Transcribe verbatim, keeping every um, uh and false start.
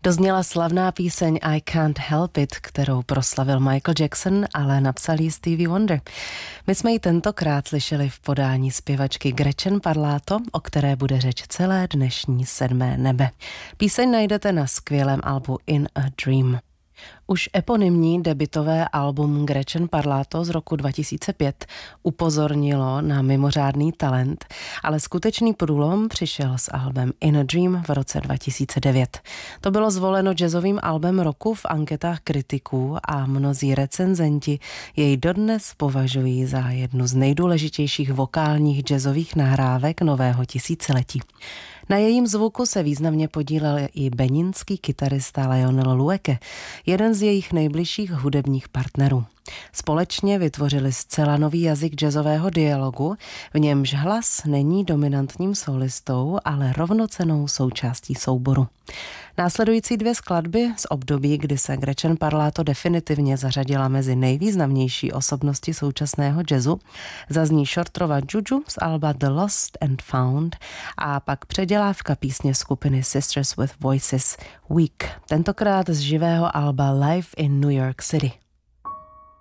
Dozněla slavná píseň I Can't Help It, kterou proslavil Michael Jackson, ale napsal ji Stevie Wonder. My jsme ji tentokrát slyšeli v podání zpěvačky Gretchen Parlato, o které bude řeč celé dnešní sedmé nebe. Píseň najdete na skvělém albu In a Dream. Už eponymní debutové album Gretchen Parlato z roku dva tisíce pět upozornilo na mimořádný talent, ale skutečný průlom přišel s albem In a Dream v roce dva tisíce devět. To bylo zvoleno jazzovým albem roku v anketách kritiků a mnozí recenzenti jej dodnes považují za jednu z nejdůležitějších vokálních jazzových nahrávek nového tisíciletí. Na jejím zvuku se významně podílel i beninský kytarista Lionel Loueke, jeden z jejich nejbližších hudebních partnerů. Společně vytvořili zcela nový jazyk jazzového dialogu, v němž hlas není dominantním solistou, ale rovnocennou součástí souboru. Následující dvě skladby z období, kdy se Gretchen Parlato definitivně zařadila mezi nejvýznamnější osobnosti současného jazzu, zazní Shortrova Juju z alba The Lost and Found a pak předělávka písně skupiny Sisters with Voices Weak, tentokrát z živého alba Live in New York City.